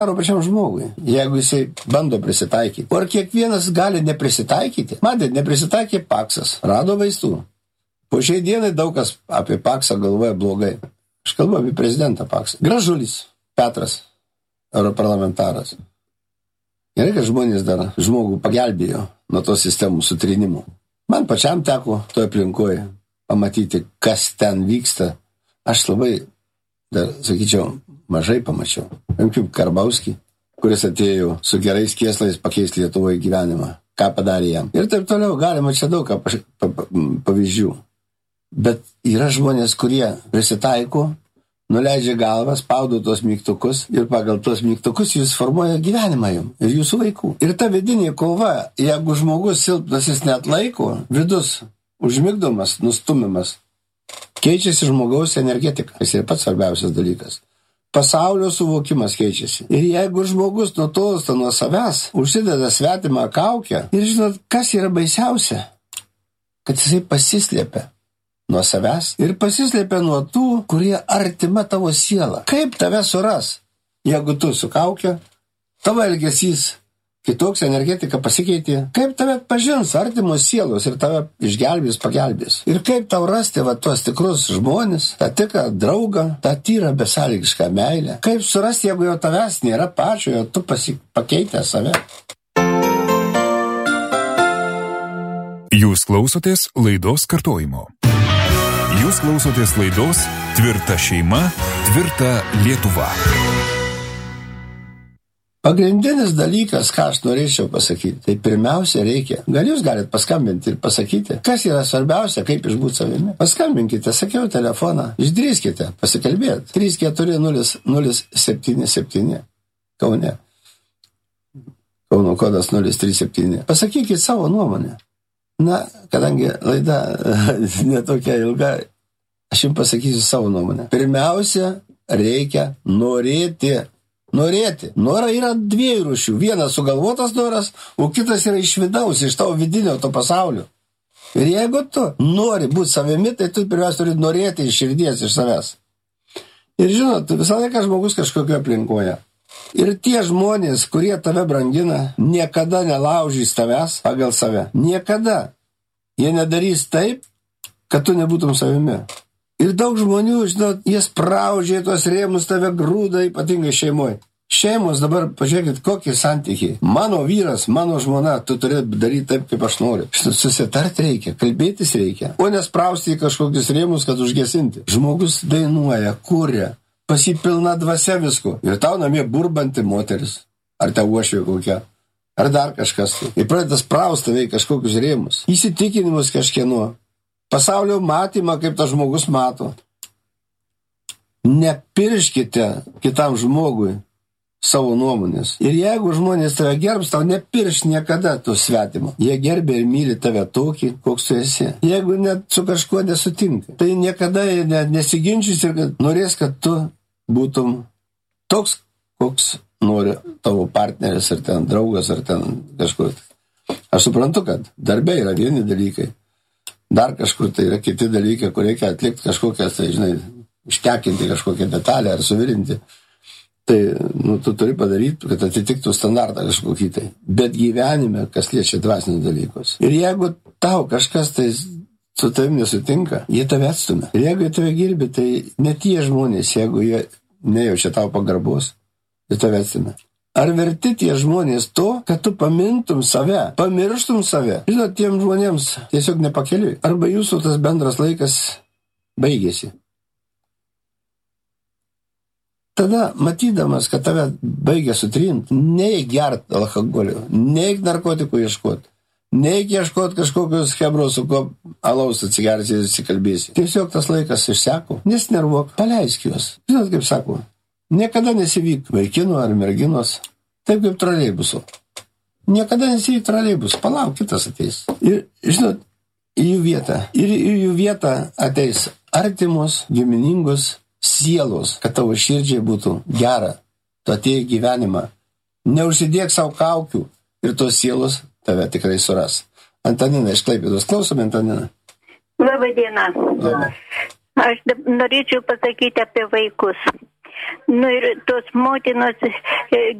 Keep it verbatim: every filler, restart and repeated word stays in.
daro pačiam žmogui, jeigu jisai bando prisitaikyti. O ar kiekvienas gali neprisitaikyti? Matė, neprisitaikė Paksas, rado vaistų. Po šiai dienai daug kas apie Paksą galvoja blogai. Aš kalbu apie prezidentą Paksą. Gražulis, Petras, europarlamentaras. Gerai, kad žmonės dar žmogų pagelbėjo nuo tos sistemų sutrinimų. Man pačiam teko toje aplinkoje pamatyti, kas ten vyksta. Aš labai, dar, sakyčiau, mažai pamačiau. Kaip Karbauskį, kuris atėjo su gerais kėslais pakeisti Lietuvoje gyvenimą. Ką padarė jam. Ir taip toliau galima čia daug ką pavyzdžių. Bet yra žmonės, kurie prisitaiko, nuleidžia galvą, spaudo tos mygtukus ir pagal tos mygtukus jūs formuoja gyvenimą jums ir jūsų vaikų. Ir ta vidinė kova, jeigu žmogus silpnas jis net laiko, vidus užmigdomas, nustumimas, keičiasi žmogaus energetika. Tai yra pats svarbiausias dalykas. Pasaulio suvokimas keičiasi. Ir jeigu žmogus nutolsta nuo savęs, užsideda svetimą kaukę, ir žinot, kas yra baisiausia? Kad jisai pasislėpia nuo savęs ir pasislėpia nuo tų, kurie artima tavo sielą. Kaip tave suras, jeigu tu su kauke, tavo elgesys kitoks, energetika pasikeitė, kaip tave pažins artimos sielos ir tave išgelbės, pagelbės. Ir kaip tau rasti va tuos tikrus žmonės, tą tikrą draugą, tą tyrą besąlygišką meilę. Kaip surasti, jeigu jau tavęs nėra pačio, jau tu pasi- pakeitė save. Jūs klausotės laidos kartojimo. Jūs klausotės laidos Tvirta šeima, tvirta Lietuva. Pagrindinis dalykas, ką aš norėčiau pasakyti, tai pirmiausia reikia. Gal jūs galit paskambinti ir pasakyti, kas yra svarbiausia, kaip išbūti savimi. Paskambinkite, sakiau telefoną, išdrįskite, pasikalbėti. trys keturi nulis nulis septyni septyni Kaune. Kauno kodas nulis trys septyni. Pasakykit savo nuomonę. Na, kadangi laida netokia ilga, aš jums pasakysiu savo nuomonę. Pirmiausia, reikia norėti. Norėti. Nora yra dviejų rūšių. Vienas sugalvotas noras, o kitas yra iš vidaus, iš tavo vidinio to pasaulio. Ir jeigu tu nori būti savimi, tai tu pirmiausia turi norėti iš širdies, iš savęs. Ir žinot, visą laiką žmogus kažkokio aplinkoje. Ir tie žmonės, kurie tave brangina, niekada nelaužys tavęs pagal save. Niekada. Jie nedarys taip, kad tu nebūtum savimi. Ir daug žmonių, žinot, jie spraudžia tuos rėmus, tave grūda, ypatingai šeimoje. Šeimos dabar, pažiūrėkit, kokie santykiai. Mano vyras, mano žmona, tu turi daryti taip, kaip aš noriu. Štai susitarti reikia, kalbėtis reikia, o nesprausti į kažkokius rėmus, kad užgesinti. Žmogus dainuoja, kuria, pasipilna dvasia visko. Ir tau namie burbanti moteris, ar tau uošvė kokia, ar dar kažkas. Ir pradeda sprausti tave į kažkokius rėmus. Įsitikinimus kažkieno. Pasaulio matymą, kaip tas žmogus mato. Nepirškite kitam žmogui savo nuomonės. Ir jeigu žmonės tave gerbs, tau nepirš niekada to svetimo. Jie gerbė ir myli tave tokį, koks tu esi. Jeigu net su kažkuo nesutinka, tai niekada nesiginčys ir kad norės, kad tu būtum toks, koks nori tavo partneris, ar ten draugas, ar ten kažkur. Aš suprantu, kad darbė yra vieni dalykai. Dar kažkur tai yra kiti dalykai, kur reikia atlikti kažkokias, tai, žinai, ištekinti kažkokią detalę ar suvirinti. Tai, nu, tu turi padaryti, kad atitiktų standartą kažkokį tai. Bet gyvenime, kas liečia dvasinius dalykus. Ir jeigu tau kažkas tai su tavim nesutinka, jie tave atstumia. Ir jeigu jie tave girbi, tai ne tie žmonės, jeigu jie nejaučia tau pagarbos, jie tave atstumia. Ar verti tie žmonės to, kad tu pamintum save, pamirštum save? Žinot, tiem žmonėms tiesiog nepakeliui. Arba jūsų tas bendras laikas baigėsi. Tada, matydamas, kad tave baigia sutrint, neik gert alkoholio, neik narkotikų ieškot, neik ieškot kažkokios hebros, su ko alaus atsigersi ir atsikalbėsi. Tiesiog tas laikas išseko, nesnervuok, paleisk juos. Žinot, kaip sako, niekada nesivyk vaikino ar merginos, taip kaip troleibusu. Niekada nesivyk troleibus, palauk, kitas ateis. Ir, žinot, į jų vietą. Ir į jų vietą ateis artimos, giminingos sielos, kad tavo širdžiai būtų gera. Tu atėjai gyvenimą. Neužsidėk savo kaukių ir tos sielos tave tikrai suras. Antanina iš Klaipėdos. Klausome, Antanina. Labą dieną. Labą. Aš norėčiau pasakyti apie vaikus. Nu ir tos motinos